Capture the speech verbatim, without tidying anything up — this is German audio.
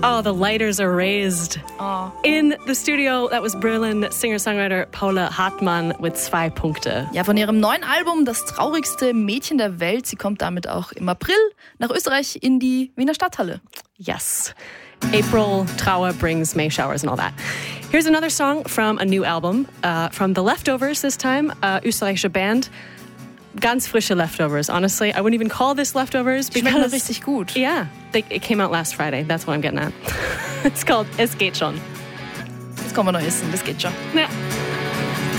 Oh, the lighters are raised. Oh. In the studio, that was Berlin singer-songwriter Paula Hartmann with zwei Punkte. Ja, von ihrem neuen Album Das traurigste Mädchen der Welt. Sie kommt damit auch im April nach Österreich in die Wiener Stadthalle. Yes. April, Trauer brings May showers and all that. Here's another song from a new album, uh, from The Leftovers this time, uh, österreichische Band. Ganz frische Leftovers, honestly. I wouldn't even call this Leftovers because... Schmeckt mir richtig gut. Yeah, they, it came out last Friday. That's what I'm getting at. It's called Es geht schon. Jetzt kommen wir noch essen, das geht schon. Ja.